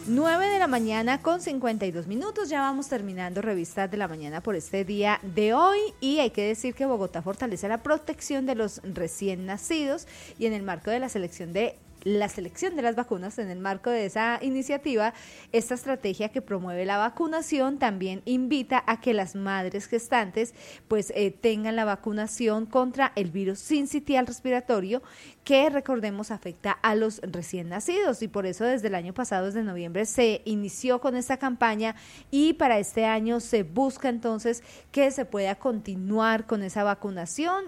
9 de la mañana con 52 minutos, ya vamos terminando Revistas de la Mañana por este día de hoy y hay que decir que Bogotá fortalece la protección de los recién nacidos y en el marco de la selección de las vacunas, en el marco de esa iniciativa, esta estrategia que promueve la vacunación también invita a que las madres gestantes pues tengan la vacunación contra el virus sincitial respiratorio que recordemos afecta a los recién nacidos y por eso desde el año pasado, desde noviembre, se inició con esta campaña y para este año se busca entonces que se pueda continuar con esa vacunación